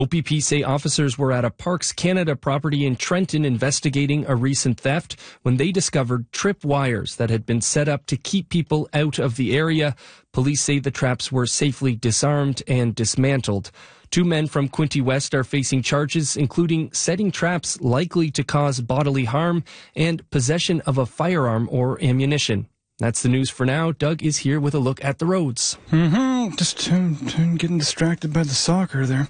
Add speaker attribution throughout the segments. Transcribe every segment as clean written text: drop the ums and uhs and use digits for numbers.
Speaker 1: OPP say officers were at a Parks Canada property in Trenton investigating a recent theft when they discovered trip wires that had been set up to keep people out of the area. Police say the traps were safely disarmed and dismantled. 2 men from Quinte West are facing charges, including setting traps likely to cause bodily harm and possession of a firearm or ammunition. That's the news for now. Doug is here with a look at the roads.
Speaker 2: Just getting distracted by the soccer there.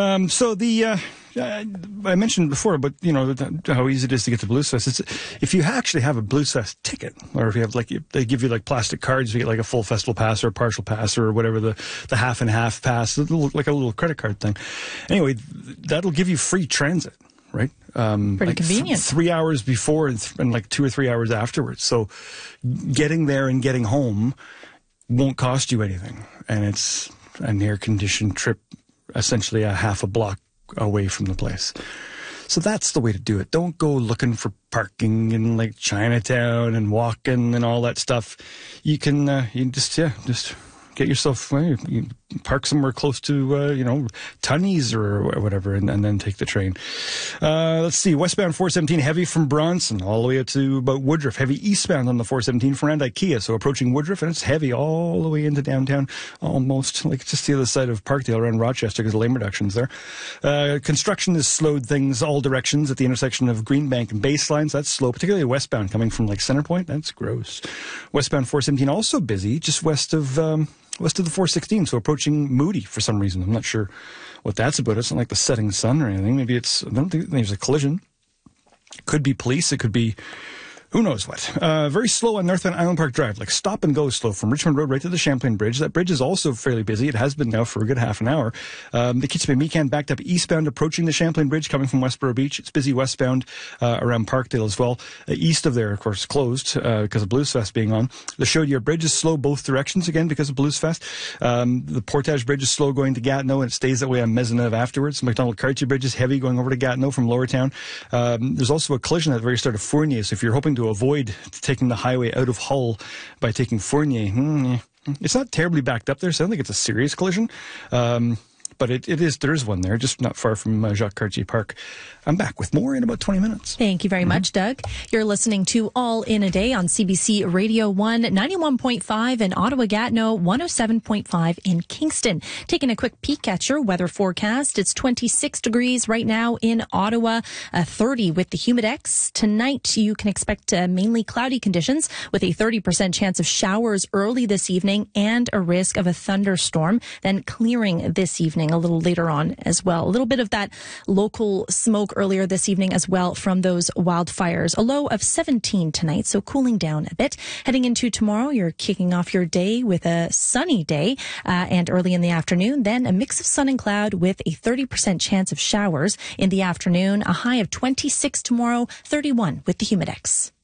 Speaker 2: I mentioned before, but how easy it is to get to Bluesfest. If you actually have a Bluesfest ticket, or if you have they give you plastic cards, you get a full festival pass or a partial pass or whatever, the half and half pass, like a little credit card thing. Anyway, that'll give you free transit. Right?
Speaker 3: Pretty convenient.
Speaker 2: 3 hours before and 2 or 3 hours afterwards. So getting there and getting home won't cost you anything. And it's an air-conditioned trip, essentially a half a block away from the place. So that's the way to do it. Don't go looking for parking in Chinatown and walking and all that stuff. You can just get yourself, you park somewhere close to, Tunney's or whatever, and then take the train. Let's see, westbound 417 heavy from Bronson all the way up to about Woodruff. Heavy eastbound on the 417 from around IKEA, so approaching Woodruff, and it's heavy all the way into downtown, almost just the other side of Parkdale around Rochester because of lane reductions there. Construction has slowed things all directions at the intersection of Greenbank and Baselines. That's slow, particularly westbound coming from Centerpoint. That's gross. Westbound 417 also busy, just west of the 416, so approaching Moody for some reason. I'm not sure what that's about. It's not like the setting sun or anything. Maybe I don't think there's a collision. Could be police. It could be who knows what. Very slow on northbound Island Park Drive, stop and go slow from Richmond Road right to the Champlain Bridge. That bridge is also fairly busy. It has been now for a good half an hour. The Kitchener-Mecan backed up eastbound approaching the Champlain Bridge coming from Westboro Beach. It's busy westbound around Parkdale as well. East of there, of course, closed because of Bluesfest being on. The Chaudière Bridge is slow both directions again because of Bluesfest. The Portage Bridge is slow going to Gatineau, and it stays that way on Maisonneuve afterwards. McDonald-Cartier Bridge is heavy going over to Gatineau from Lowertown. There's also a collision at the very start of Fournier, so if you're hoping to avoid taking the highway out of Hull by taking Fournier, it's not terribly backed up there, so I don't think it's a serious collision. But there is one there, just not far from Jacques Cartier Park. I'm back with more in about 20 minutes.
Speaker 3: Thank you very much, Doug. You're listening to All in a Day on CBC Radio 1, 91.5 in Ottawa Gatineau, 107.5 in Kingston. Taking a quick peek at your weather forecast. It's 26 degrees right now in Ottawa, 30 with the Humidex. Tonight, you can expect mainly cloudy conditions with a 30% chance of showers early this evening and a risk of a thunderstorm, then clearing this evening a little later on as well. A little bit of that local smoke earlier this evening as well from those wildfires. A low of 17 tonight, so cooling down a bit. Heading into tomorrow, you're kicking off your day with a sunny day and early in the afternoon. Then a mix of sun and cloud with a 30% chance of showers in the afternoon. A high of 26 tomorrow, 31 with the Humidex.